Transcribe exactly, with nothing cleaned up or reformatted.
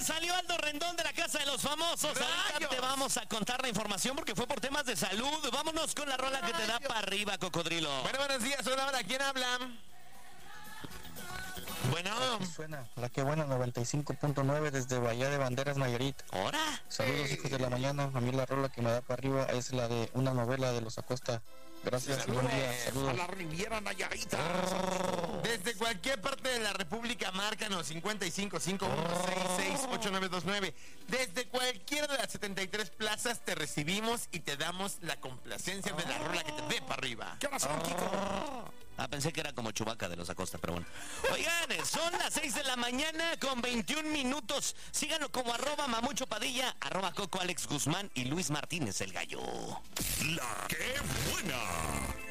Oigan, salió Aldo Rendón de la Casa de los Famosos. Ahorita te vamos a contar la información porque fue por temas de salud. Vámonos con la rola que te da para arriba, cocodrilo. Bueno, buenos días, hola, hola, ¿quién habla? Bueno. Aquí suena la que buena noventa y cinco punto nueve desde Bahía de Banderas, Nayarit. ¿Ahora? Saludos, hijos de la mañana. A mí la rola que me da para arriba es la de una novela de los Acosta. Gracias y buen día. Saludos. A la Riviera Nayarita. Desde cualquier parte de la República, márcanos cincuenta y cinco, cinco uno seis seis, ocho nueve dos nueve. Desde cualquiera de las setenta y tres plazas te recibimos y te damos la complacencia de la rola que te dé para arriba. ¿Qué pasó, Kiko? Ah, pensé que era como Chewbacca de los Acosta, pero bueno. Oigan, son las seis de la mañana con veintiún minutos. Síganos como arroba Mamucho Padilla, arroba Coco Alex Guzmán y Luis Martínez el Gallo. La que buena.